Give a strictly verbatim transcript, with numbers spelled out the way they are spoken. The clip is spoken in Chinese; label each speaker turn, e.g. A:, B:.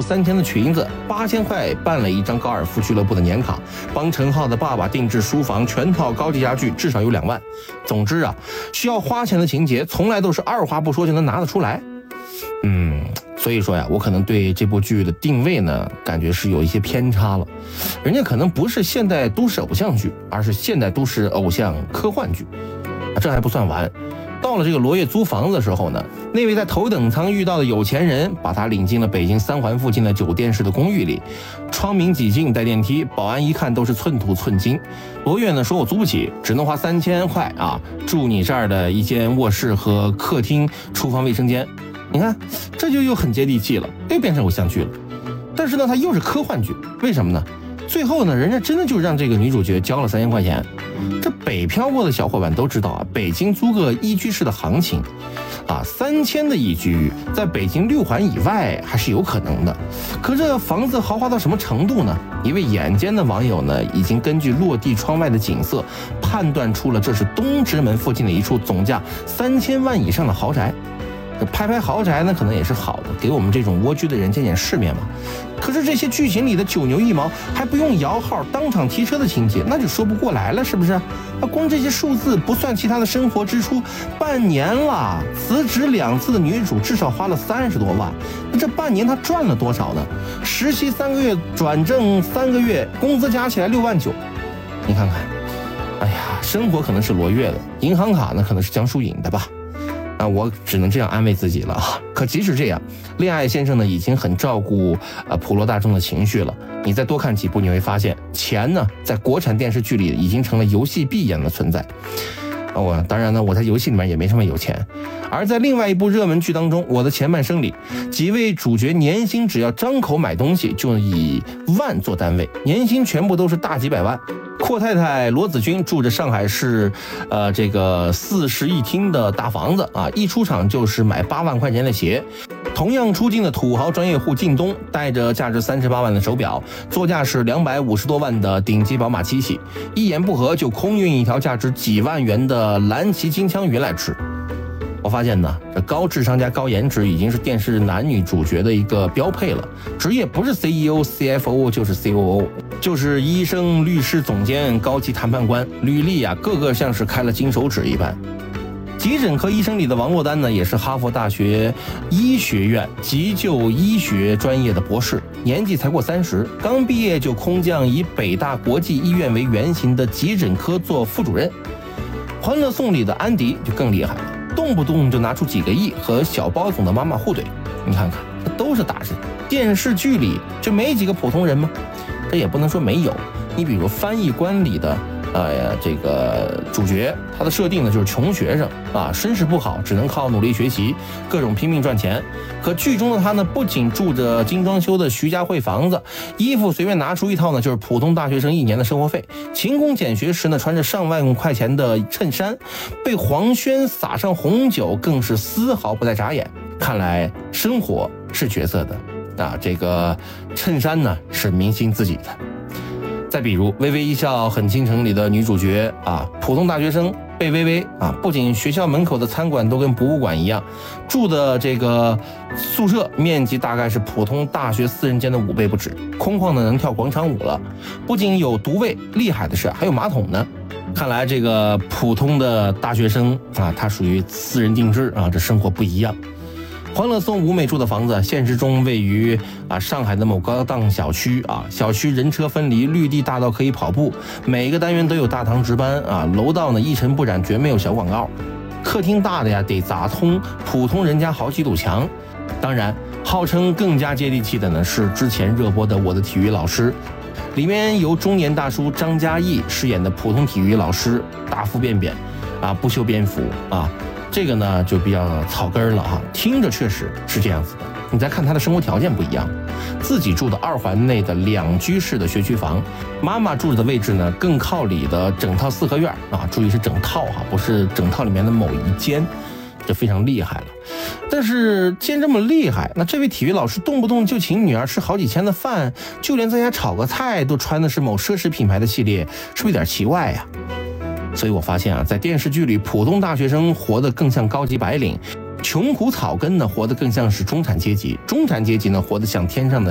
A: 三千的裙子，八千块办了一张高尔夫俱乐部的年卡，帮陈浩的爸爸定制书房，全套高级家具至少有两万。总之啊，需要花钱的情节从来都是二话不说就能拿得出来。嗯，所以说呀，我可能对这部剧的定位呢，感觉是有一些偏差了。人家可能不是现代都市偶像剧，而是现代都市偶像科幻剧。这还不算完，到了这个罗烨租房子的时候呢，那位在头等舱遇到的有钱人把他领进了北京三环附近的酒店式的公寓里，窗明几净，带电梯，保安一看都是寸土寸金。罗烨呢说，我租不起，只能花三千块啊，住你这儿的一间卧室和客厅、厨房、卫生间。你看，这就又很接地气了，又变成偶像剧了。但是呢，它又是科幻剧，为什么呢？最后呢，人家真的就让这个女主角交了三千块钱。这北漂过的小伙伴都知道啊，北京租个一居室的行情啊，三千的一居，在北京六环以外还是有可能的。可这房子豪华到什么程度呢？一位眼尖的网友呢，已经根据落地窗外的景色，判断出了这是东直门附近的一处总价三千万以上的豪宅。拍拍豪宅呢，可能也是好的，给我们这种蜗居的人见见世面嘛。可是这些剧情里的九牛一毛，还不用摇号当场提车的情节，那就说不过来了，是不是？那光这些数字不算其他的生活支出，半年了，辞职两次的女主至少花了三十多万。那这半年她赚了多少呢？实习三个月，转正三个月，工资加起来六万九。你看看，哎呀，生活可能是罗烨的，银行卡呢可能是江疏影的吧。啊，我只能这样安慰自己了啊！可即使这样，恋爱先生呢已经很照顾呃普罗大众的情绪了。你再多看几部，你会发现钱呢在国产电视剧里已经成了游戏币一样的存在。啊，我当然呢，我在游戏里面也没什么有钱。而在另外一部热门剧当中，《我的前半生》里，几位主角年薪只要张口买东西就以万做单位，年薪全部都是大几百万。阔太太罗子君住着上海市，呃，这个四室一厅的大房子啊，一出场就是买八万块钱的鞋。同样出镜的土豪专业户靳东，带着价值三十八万的手表，座驾是两百五十多万的顶级宝马七系，一言不合就空运一条价值几万元的蓝鳍金枪鱼来吃。我发现呢，这高智商加高颜值已经是电视男女主角的一个标配了。职业不是 C E O、C F O 就是 C O O， 就是医生、律师、总监、高级谈判官，履历啊，个个像是开了金手指一般。急诊科医生里的王珞丹呢，也是哈佛大学医学院急救医学专业的博士，年纪才过三十，刚毕业就空降以北大国际医院为原型的急诊科做副主任。欢乐颂里的安迪就更厉害了，动不动就拿出几个亿和小包总的妈妈互怼。你看看，这都是大神。电视剧里就没几个普通人吗？这也不能说没有。你比如翻译官里的呃这个主角，他的设定呢就是穷学生啊，身世不好，只能靠努力学习，各种拼命赚钱。可剧中的他呢，不仅住着精装修的徐家汇房子，衣服随便拿出一套呢，就是普通大学生一年的生活费。勤工俭学时呢，穿着上万块钱的衬衫，被黄轩撒上红酒，更是丝毫不带眨眼。看来生活是角色的啊，这个衬衫呢是明星自己的。再比如《微微一笑很倾城》里的女主角啊，普通大学生贝微微啊，不仅学校门口的餐馆都跟博物馆一样，住的这个宿舍面积大概是普通大学四人间的五倍不止，空旷的能跳广场舞了。不仅有独卫，厉害的是还有马桶呢。看来这个普通的大学生啊，他属于私人定制啊，这生活不一样。欢乐颂吴美住的房子，现实中位于啊上海的某高档小区啊，小区人车分离，绿地大到可以跑步，每个单元都有大堂值班啊，楼道呢一尘不染，绝没有小广告。客厅大的呀，得砸通普通人家好几堵墙。当然，号称更加接地气的呢是之前热播的《我的体育老师》，里面由中年大叔张嘉译饰演的普通体育老师，大腹便便啊，不修边幅啊。这个呢就比较草根了哈，听着确实是这样子的。你再看他的生活条件不一样，自己住的二环内的两居室的学区房，妈妈住的位置呢更靠里的整套四合院啊，注意是整套哈，不是整套里面的某一间，这非常厉害了。但是既然这么厉害，那这位体育老师动不动就请女儿吃好几千的饭，就连在家炒个菜都穿的是某奢侈品牌的系列，是不是有点奇怪呀？所以我发现啊，在电视剧里，普通大学生活得更像高级白领，穷苦草根呢活得更像是中产阶级，中产阶级呢活得像天上的